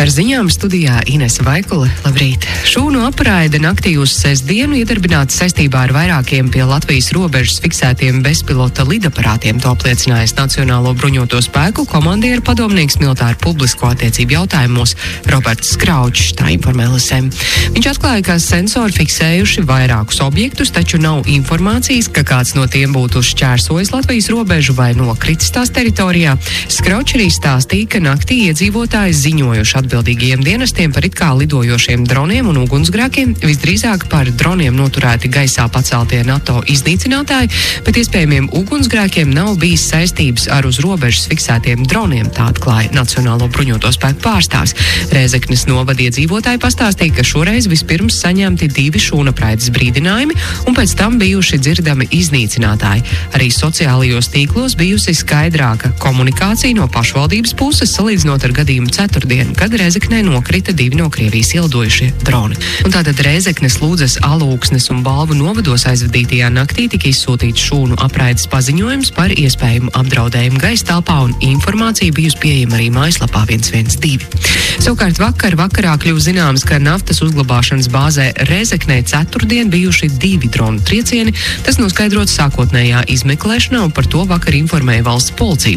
Ar ziņām studijā Inese Vaikule. Labrīt! Šūnu apraide naktī uz sestdienu iedarbināta saistībā ar vairākiem pie Latvijas robežas fiksētiem bezpilota lidaparātiem. To apliecinājis Nacionālo bruņoto spēku komandieru padomnieks militāru publisko attiecību jautājumos Roberts Skraučs, tā informē LSM. Viņš atklāja, ka sensori fiksējuši vairākus objektus, taču nav informācijas, ka kāds no tiem būtu šķērsojis Latvijas robežu vai nokritis tās teritorijā. Skraučs arī stāstīja, ka naktī iedzīvotāji ziņojuši atbildīgajiem dienestiem par it kā lidojošiem droniem un ugunsgrēkiem, visdrīzāk par droniem noturēti gaisā paceltie NATO iznīcinātāji, bet iespējamiem ugunsgrēkiem nav bijis saistības ar uz robežas fiksētiem droniem, tā atklāja Nacionālo bruņoto spēku pārstāvs. Rēzeknes novada iedzīvotāji pastāstīja, ka šoreiz vispirms saņemti 2 šūnapraides brīdinājumi un pēc tam bijuši dzirdami iznīcinātāji. Arī sociālajos tīklos bijusi skaidrāka komunikācija no pašvaldības puses salīdzinot ar gadījumu ceturtdienu, kad Rēzeknē nokrita 2 no Krievijas ielidojušie droni. Un tātad Rēzeknes, Ludzas, Alūksnes un Balvu novados aizvadītajā naktī tika izsūtīts šūnu apraides paziņojums par iespējamu apdraudējumu gaisa telpā, un informācija bijusi pieejama arī mājaslapā 112. Savukārt vakarā kļuva zināms, ka naftas uzglabāšanas bāzē Rēzeknē ceturtdien bijuši 2 dronu triecieni. Tas noskaidrots sākotnējā izmeklēšanā, un par to vakar informēja valsts policija.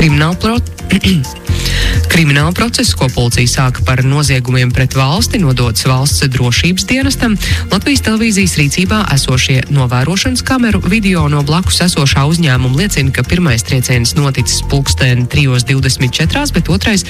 Krimināla process, ko policija sāka par noziegumiem pret valsti, nodots valsts drošības dienestam. Latvijas televīzijas rīcībā esošie novērošanas kameru video no blakus esošā uzņēmuma liecina, ka pirmais trieciens noticis pulksten 3:24, bet otrais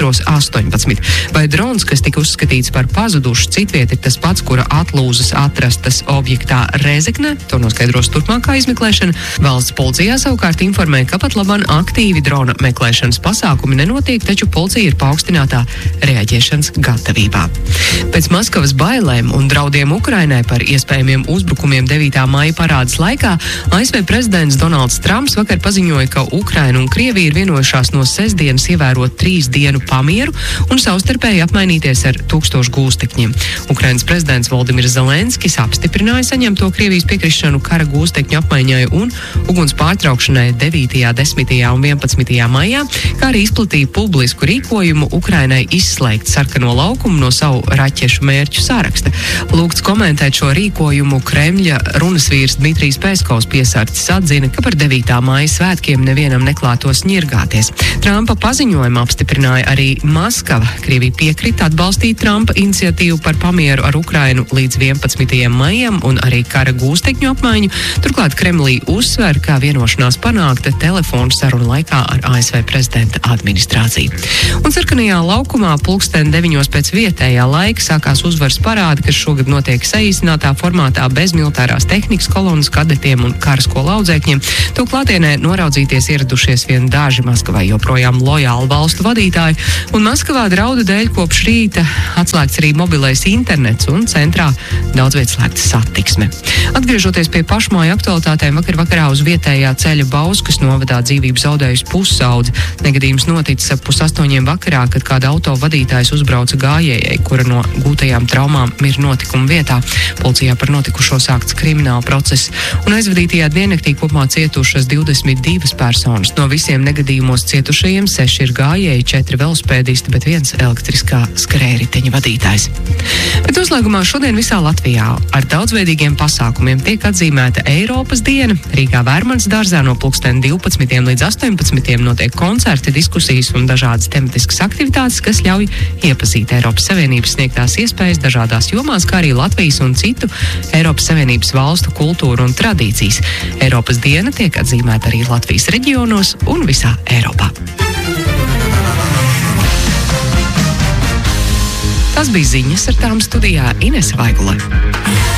4:18. Vai drons, kas tika uzskatīts par pazudušu citviet, ir tas pats, kura atlūzas atrastas objektā Rēzeknē? To noskaidros turpmākā izmeklēšana. Valsts policijā savukārt informē, ka pat labāk aktīvi drona meklēšanas pasākumi nenotiek, taču policija ir paaugstinātā reaģēšanas gatavībā. Pēc Maskavas bailēm un draudiem Ukrainai par iespējamiem uzbrukumiem 9. maija parādes laikā, ASV prezidents Donalds Trumps vakar paziņoja, ka Ukraina un Krievija ir vienojušās no sestdienas ievērot 3 dienu pamieru un savstarpēji apmainīties ar 1000 gūstekņiem. Ukrainas prezidents Voldimirs Zelenskis apstiprināja saņemto Krievijas piekrišanu kara gūstekņu apmaiņai un uguns pārtraukšanai 9., 10. un 11. maijā, kā arī izplatīja publisku rīkojumu Ukrainai izslēgt sarkano laukumu no savu raķešu mērķu saraksta. Lūgts komentēt šo rīkojumu Kremļa runasvīrs Dmitrijs Peskovs piesarcis atzina, ka par 9. maija svētkiem nevienam neklātos ņirgāties. Trumpa paziņojumu apstiprināja arī Maskava. Krievija piekrita atbalstīt Trumpa iniciatīvu par pamieru ar Ukrainu līdz 11. maijam un arī kara gūstekņu apmaiņu. Turklāt Kremlī uzsver, ka vienošanās panākta telefonu sarunu laikā ar ASV prezidenta administrāciju. Un sarkanajā laukumā pulksten 9 pēc vietējā laika sākās uzvaras parādi, kas šogad notiek saīsinātā formātā bez militārās tehnikas kolonas kadetiem un karaskola audzēkņiem. To klātienē noraudzīties ieradušies vien daži Maskavai joprojām lojāli valstu vadītāji, un Maskavā draudu dēļ kopš rīta atslēgts arī mobilais internets un centrā daudz viet slēgta satiksme. Atgriežoties pie pašmāju aktualitātēm, vakarā uz vietējā ceļa Bauskas novadā dzīvību zaudējusi pusaudze. Negadījums noticis ap 7:30 vakarā, kad kāda auto vadītājs uzbrauca gājējai, kura no gūtajām traumām mir notikuma vietā. Policijā par notikušo sākts krimināla process, un aizvadītajā diennaktī kopumā cietušas 22 personas. No visiem negadījumos cietušajiem 6 ir gājēji, 4 velospēdisti, bet 1 elektriskā skrējriteņa vadītājs. Bet uzlāgumā šodien visā Latvijā ar daudzveidīgiem pasākumiem tiek atzīmēta Eiropas diena. Rīgā Vērmanas dārzā no pulksten 12 līdz 18 notiek koncerti, diskusijas un dažādas tematiskas aktivitātes, kas ļauj iepazīt Eiropas Savienības sniegtās iespējas dažādās jomās, kā arī Latvijas un citu Eiropas Savienības valstu kultūru un tradīcijas. Eiropas diena tiek atzīmēta arī Latvijas reģionos un visā Eiropā. Tas bija ziņas, ar tām studijā Inese Vaikule.